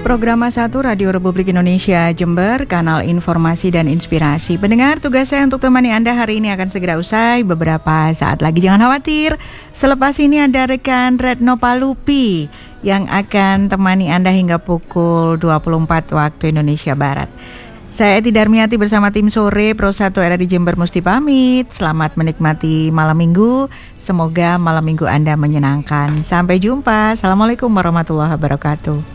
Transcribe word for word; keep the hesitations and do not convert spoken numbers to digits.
Program satu Radio Republik Indonesia Jember, kanal informasi dan inspirasi. Pendengar, tugas saya untuk temani Anda hari ini akan segera usai beberapa saat lagi. Jangan khawatir, selepas ini ada rekan Retno Palupi yang akan temani Anda hingga pukul dua puluh empat waktu Indonesia Barat. Saya Eti Darmiati bersama tim sore Pro satu R R I Jember Musti pamit. Selamat menikmati malam minggu. Semoga malam minggu Anda menyenangkan. Sampai jumpa. Assalamualaikum warahmatullahi wabarakatuh.